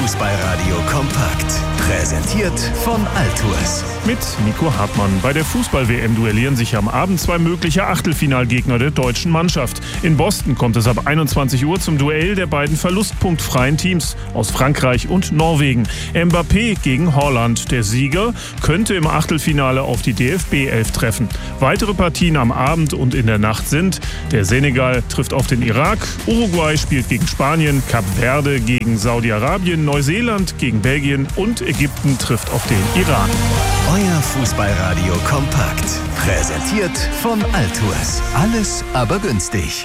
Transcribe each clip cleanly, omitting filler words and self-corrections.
Fußballradio kompakt. Präsentiert von Altours. Mit Nico Hartmann. Bei der Fußball-WM duellieren sich am Abend zwei mögliche Achtelfinalgegner der deutschen Mannschaft. In Boston kommt es ab 21 Uhr zum Duell der beiden verlustpunktfreien Teams aus Frankreich und Norwegen. Mbappé gegen Haaland. Der Sieger könnte im Achtelfinale auf die DFB-11 treffen. Weitere Partien am Abend und in der Nacht sind: der Senegal trifft auf den Irak, Uruguay spielt gegen Spanien, Kap Verde gegen Saudi-Arabien, Neuseeland gegen Belgien und Ägypten trifft auf den Iran. Euer Fußballradio kompakt. Präsentiert von Altours. Alles aber günstig.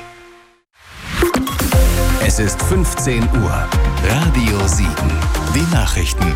Es ist 15 Uhr. Radio Siegen. Die Nachrichten.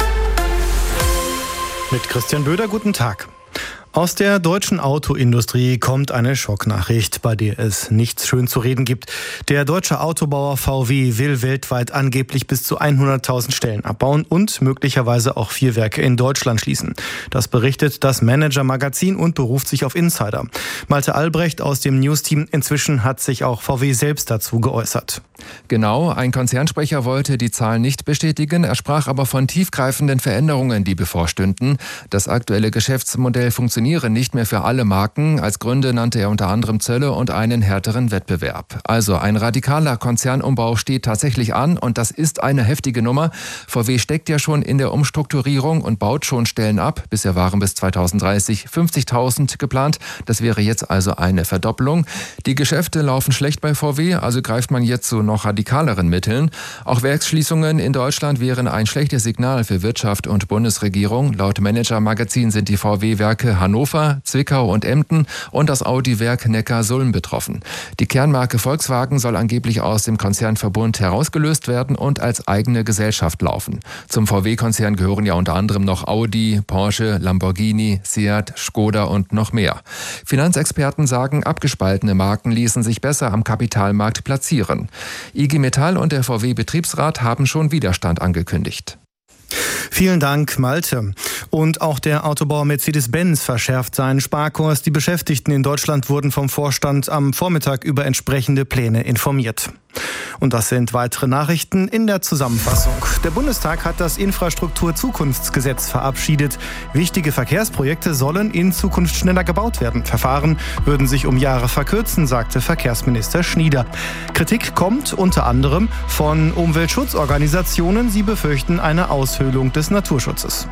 Mit Christian Böder, guten Tag. Aus der deutschen Autoindustrie kommt eine Schocknachricht, bei der es nichts schön zu reden gibt. Der deutsche Autobauer VW will weltweit angeblich bis zu 100.000 Stellen abbauen und möglicherweise auch 4 Werke in Deutschland schließen. Das berichtet das Manager-Magazin und beruft sich auf Insider. Malte Albrecht aus dem News-Team: Inzwischen hat sich auch VW selbst dazu geäußert. Genau, ein Konzernsprecher wollte die Zahlen nicht bestätigen. Er sprach aber von tiefgreifenden Veränderungen, die bevorstünden. Das aktuelle Geschäftsmodell funktioniere nicht mehr für alle Marken. Als Gründe nannte er unter anderem Zölle und einen härteren Wettbewerb. Also ein radikaler Konzernumbau steht tatsächlich an und das ist eine heftige Nummer. VW steckt ja schon in der Umstrukturierung und baut schon Stellen ab. Bisher waren bis 2030 50.000 geplant. Das wäre jetzt also eine Verdoppelung. Die Geschäfte laufen schlecht bei VW, also greift man jetzt zu noch radikaleren Mitteln. Auch Werksschließungen in Deutschland wären ein schlechtes Signal für Wirtschaft und Bundesregierung. Laut Manager-Magazin sind die VW-Werke Hannover, Zwickau und Emden und das Audi-Werk Neckarsulm betroffen. Die Kernmarke Volkswagen soll angeblich aus dem Konzernverbund herausgelöst werden und als eigene Gesellschaft laufen. Zum VW-Konzern gehören ja unter anderem noch Audi, Porsche, Lamborghini, Seat, Skoda und noch mehr. Finanzexperten sagen, abgespaltene Marken ließen sich besser am Kapitalmarkt platzieren. IG Metall und der VW-Betriebsrat haben schon Widerstand angekündigt. Vielen Dank, Malte. Und auch der Autobauer Mercedes-Benz verschärft seinen Sparkurs. Die Beschäftigten in Deutschland wurden vom Vorstand am Vormittag über entsprechende Pläne informiert. Und das sind weitere Nachrichten in der Zusammenfassung. Der Bundestag hat das Infrastruktur-Zukunftsgesetz verabschiedet. Wichtige Verkehrsprojekte sollen in Zukunft schneller gebaut werden. Verfahren würden sich um Jahre verkürzen, sagte Verkehrsminister Schnieder. Kritik kommt unter anderem von Umweltschutzorganisationen. Sie befürchten eine Aushöhlung des Naturschutzes.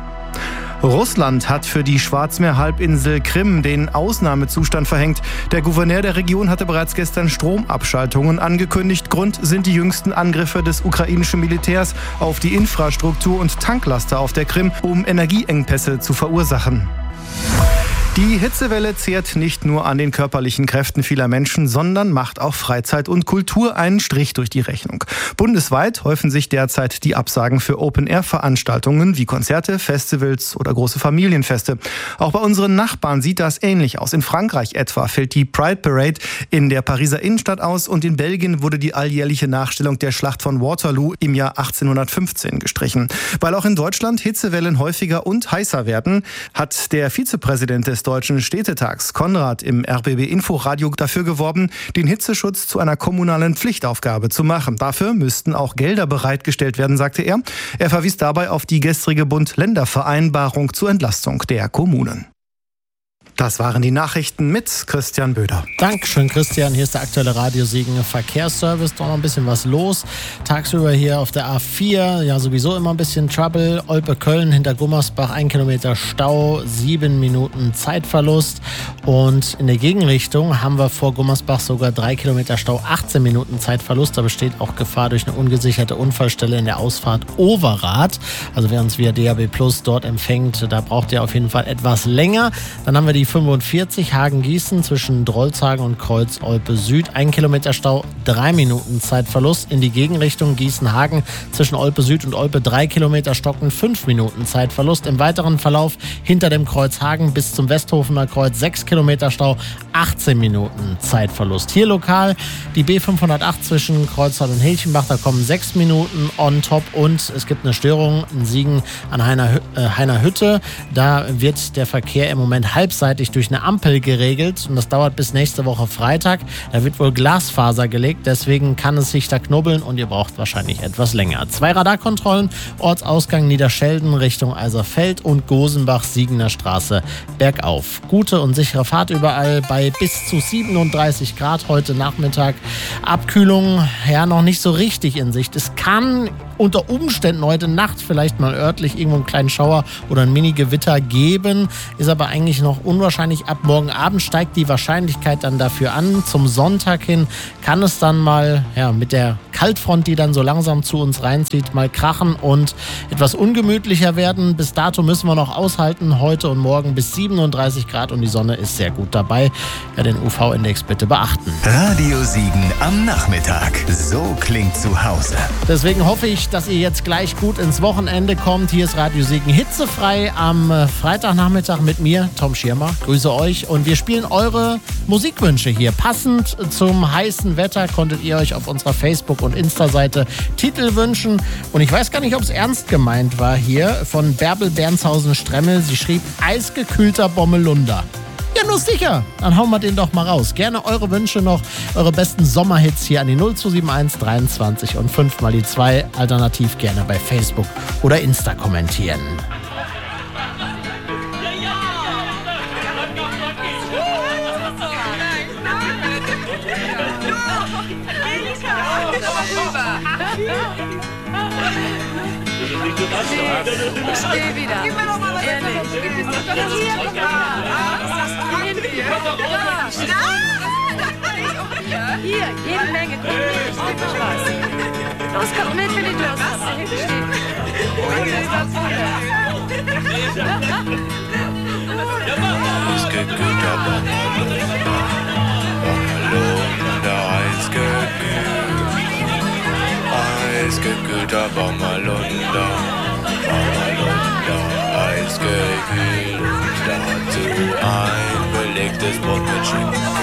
Russland hat für die Schwarzmeerhalbinsel Krim den Ausnahmezustand verhängt. Der Gouverneur der Region hatte bereits gestern Stromabschaltungen angekündigt. Grund sind die jüngsten Angriffe des ukrainischen Militärs auf die Infrastruktur und Tanklaster auf der Krim, um Energieengpässe zu verursachen. Die Hitzewelle zehrt nicht nur an den körperlichen Kräften vieler Menschen, sondern macht auch Freizeit und Kultur einen Strich durch die Rechnung. Bundesweit häufen sich derzeit die Absagen für Open-Air-Veranstaltungen wie Konzerte, Festivals oder große Familienfeste. Auch bei unseren Nachbarn sieht das ähnlich aus. In Frankreich etwa fällt die Pride Parade in der Pariser Innenstadt aus und in Belgien wurde die alljährliche Nachstellung der Schlacht von Waterloo im Jahr 1815 gestrichen. Weil auch in Deutschland Hitzewellen häufiger und heißer werden, hat der Vizepräsident des Deutschen Städtetags Konrad im RBB Inforadio dafür geworben, den Hitzeschutz zu einer kommunalen Pflichtaufgabe zu machen. Dafür müssten auch Gelder bereitgestellt werden, sagte er. Er verwies dabei auf die gestrige Bund-Länder-Vereinbarung zur Entlastung der Kommunen. Das waren die Nachrichten mit Christian Böder. Dankeschön, Christian. Hier ist der aktuelle Radio Siegen Verkehrsservice. Doch noch ein bisschen was los. Tagsüber hier auf der A4, ja sowieso immer ein bisschen Trouble. Olpe-Köln hinter Gummersbach, 1 Kilometer Stau, 7 Minuten Zeitverlust. Und in der Gegenrichtung haben wir vor Gummersbach sogar 3 Kilometer Stau, 18 Minuten Zeitverlust. Da besteht auch Gefahr durch eine ungesicherte Unfallstelle in der Ausfahrt Overath. Also wer uns via DAB+ dort empfängt, da braucht ihr auf jeden Fall etwas länger. Dann haben wir die 45 Hagen-Gießen zwischen Drolshagen und Kreuz-Olpe Süd. 1 Kilometer Stau, 3 Minuten Zeitverlust. In die Gegenrichtung Gießen-Hagen zwischen Olpe Süd und Olpe 3 Kilometer Stocken, 5 Minuten Zeitverlust. Im weiteren Verlauf hinter dem Kreuz Hagen bis zum Westhofener Kreuz 6 Kilometer Stau, 18 Minuten Zeitverlust. Hier lokal die B508 zwischen Kreuztal und Hilchenbach, da kommen 6 Minuten on top und es gibt eine Störung in Siegen an Heiner Hütte. Da wird der Verkehr im Moment halbseitig zwischenzeitlich durch eine Ampel geregelt und das dauert bis nächste Woche Freitag. Da wird wohl Glasfaser gelegt, deswegen kann es sich da knubbeln und ihr braucht wahrscheinlich etwas länger. 2 Radarkontrollen, Ortsausgang Niederschelden Richtung Eiserfeld und Gosenbach, Siegener Straße bergauf. Gute und sichere Fahrt überall bei bis zu 37 Grad heute Nachmittag. Abkühlung ja noch nicht so richtig in Sicht. Es kann unter Umständen heute Nacht vielleicht mal örtlich irgendwo einen kleinen Schauer oder ein Mini-Gewitter geben, ist aber eigentlich noch unwahrscheinlich. Ab morgen Abend steigt die Wahrscheinlichkeit dann dafür an. Zum Sonntag hin kann es dann mal mit der Kaltfront, die dann so langsam zu uns reinzieht, mal krachen und etwas ungemütlicher werden. Bis dato müssen wir noch aushalten, heute und morgen bis 37 Grad und die Sonne ist sehr gut dabei. Ja, den UV-Index bitte beachten. Radio Siegen am Nachmittag. So klingt zu Hause. Deswegen hoffe ich, dass ihr jetzt gleich gut ins Wochenende kommt. Hier ist Radio Siegen hitzefrei am Freitagnachmittag mit mir, Tom Schirmer. Grüße euch und wir spielen eure Musikwünsche hier. Passend zum heißen Wetter konntet ihr euch auf unserer Facebook- und Insta-Seite Titel wünschen. Und ich weiß gar nicht, ob es ernst gemeint war hier von Bärbel Bernshausen-Stremmel. Sie schrieb eisgekühlter Bommelunder. Ja, nur sicher. Dann hauen wir den doch mal raus. Gerne eure Wünsche noch, eure besten Sommerhits hier an die 0271 23 und 5 mal die 2. Alternativ gerne bei Facebook oder Insta kommentieren. Ich stehe wieder. Gib mir doch mal was. Ehrlich. Hier, jede Menge. Komm mit, ich geb mir Spaß. Los, kommt mit, wenn ihr Durst habt. Da hinten steht. Eisgekühlter Bommelunder, eisgekühlter Bommelunder, eisgekühlt. Dazu ein belegtes Brot mit Schinken.